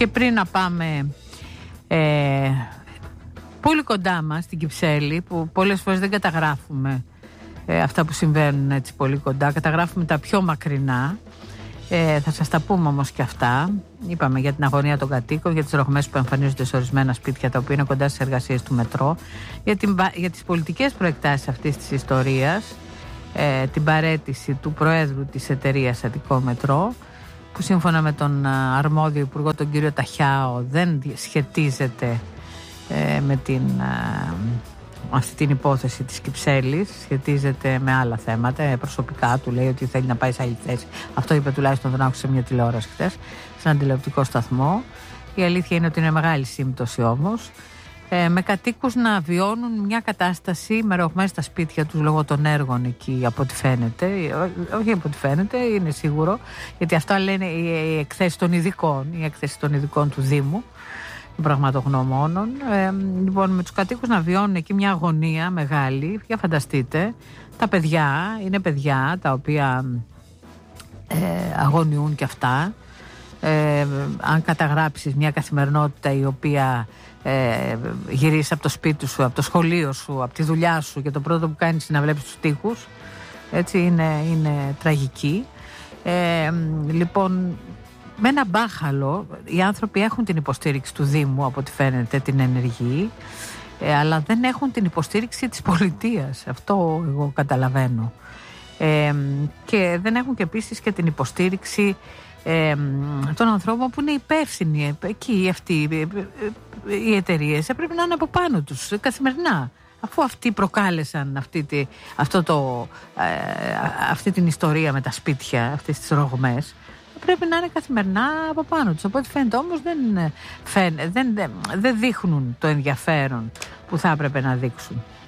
Και πριν να πάμε πολύ κοντά μας στην Κυψέλη, που πολλές φορές δεν καταγράφουμε αυτά που συμβαίνουν έτσι πολύ κοντά, καταγράφουμε τα πιο μακρινά. Θα σας τα πούμε όμως και αυτά. Είπαμε για την αγωνία των κατοίκων, για τις ρογμές που εμφανίζονται σε ορισμένα σπίτια τα οποία είναι κοντά στις εργασίες του μετρό, για τις πολιτικές προεκτάσεις αυτής της ιστορίας, την παραίτηση του Προέδρου της εταιρείας Αττικό Μετρό, που σύμφωνα με τον αρμόδιο υπουργό, τον κύριο Ταχιάο, δεν σχετίζεται με αυτή την υπόθεση της Κυψέλης, σχετίζεται με άλλα θέματα. Προσωπικά του λέει ότι θέλει να πάει σε άλλη θέση. Αυτό είπε τουλάχιστον, τον άκουσα σε μια τηλεόραση χτες, σε έναν τηλεοπτικό σταθμό. Η αλήθεια είναι ότι είναι μεγάλη σύμπτωση όμως, με κατοίκους να βιώνουν μια κατάσταση με ρογμές στα σπίτια τους λόγω των έργων εκεί, από ό,τι φαίνεται. Όχι από ό,τι φαίνεται, είναι σίγουρο, γιατί αυτά λένε οι εκθέσεις των ειδικών του Δήμου, πραγματογνωμόνων. Λοιπόν, με τους κατοίκους να βιώνουν εκεί μια αγωνία μεγάλη. Για φανταστείτε, τα παιδιά, είναι παιδιά τα οποία αγωνιούν και αυτά. Αν καταγράψεις μια καθημερινότητα η οποία γυρίσεις από το σπίτι σου, από το σχολείο σου, από τη δουλειά σου, και το πρώτο που κάνεις είναι να βλέπεις τους τοίχους, έτσι, είναι τραγική. Λοιπόν, με ένα μπάχαλο οι άνθρωποι έχουν την υποστήριξη του Δήμου, από ό,τι φαίνεται, την ενεργή, αλλά δεν έχουν την υποστήριξη της πολιτείας. Αυτό εγώ καταλαβαίνω. Και δεν έχουν και επίσης και την υποστήριξη των ανθρώπων που είναι υπεύθυνοι εκεί. Αυτοί οι εταιρείες έπρεπε να είναι από πάνω τους καθημερινά, αφού αυτοί προκάλεσαν αυτή την ιστορία με τα σπίτια, αυτές τις ρογμές. Πρέπει να είναι καθημερινά από πάνω τους. Από ό,τι φαίνεται όμως δεν δείχνουν το ενδιαφέρον που θα έπρεπε να δείξουν.